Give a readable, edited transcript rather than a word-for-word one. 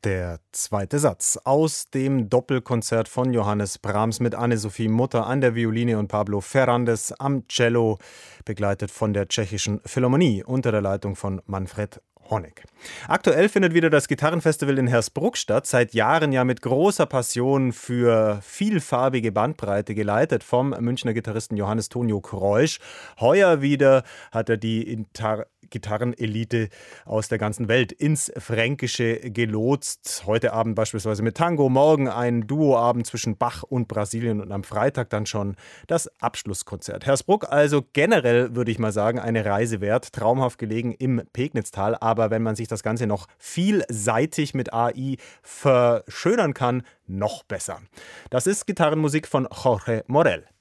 Der zweite Satz aus dem Doppelkonzert von Johannes Brahms mit Anne-Sophie Mutter an der Violine und Pablo Ferrandes am Cello, begleitet von der Tschechischen Philharmonie unter der Leitung von Manfred Honeck. Aktuell findet wieder das Gitarrenfestival in Hersbruck statt, seit Jahren ja mit großer Passion für vielfarbige Bandbreite geleitet vom Münchner Gitarristen Johannes Tonio Kreusch. Heuer wieder hat er die Gitarrenelite aus der ganzen Welt ins Fränkische gelotst. Heute Abend beispielsweise mit Tango, morgen ein Duoabend zwischen Bach und Brasilien und am Freitag dann schon das Abschlusskonzert. Hersbruck also generell, würde ich mal sagen, eine Reise wert, traumhaft gelegen im Pegnitztal, aber wenn man sich das Ganze noch vielseitig mit AI verschönern kann, noch besser. Das ist Gitarrenmusik von Jorge Morel.